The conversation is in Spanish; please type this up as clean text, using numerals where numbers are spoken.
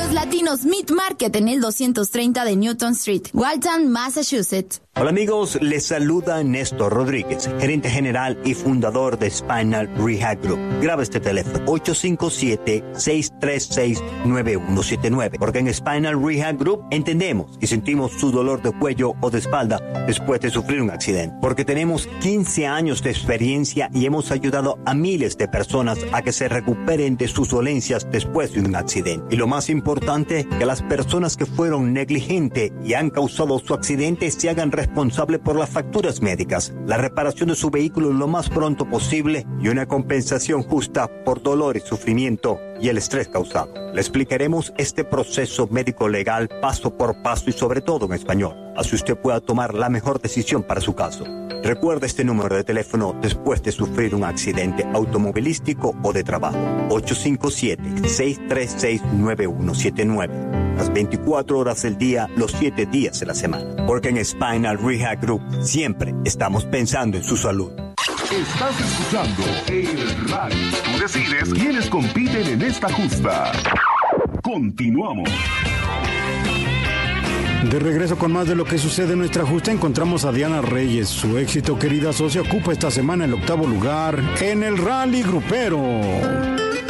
Los Latinos Meat Market en el 230 de Newton Street, Waltham, Massachusetts. Hola amigos, les saluda Néstor Rodríguez, gerente general y fundador de Spinal Rehab Group. Graba este teléfono, 857-636-9179, porque en Spinal Rehab Group entendemos y sentimos su dolor de cuello o de espalda después de sufrir un accidente, porque tenemos 15 años de experiencia y hemos ayudado a miles de personas a que se recuperen de sus dolencias después de un accidente. Y lo más importante, que las personas que fueron negligentes y han causado su accidente se hagan responsable por las facturas médicas, la reparación de su vehículo lo más pronto posible y una compensación justa por dolor y sufrimiento y el estrés causado. Le explicaremos este proceso médico legal paso por paso y sobre todo en español, así usted pueda tomar la mejor decisión para su caso. Recuerda este número de teléfono después de sufrir un accidente automovilístico o de trabajo, 857-636-9179. Las 24 horas del día, los 7 días de la semana. Porque en Spinal Rehab Group siempre estamos pensando en su salud. Estás escuchando El Rally. Tú decides quiénes compiten en esta justa. Continuamos. De regreso con más de lo que sucede en nuestra justa, encontramos a Diana Reyes. Su éxito, querida socia, ocupa esta semana el 8º lugar en el Rally Grupero.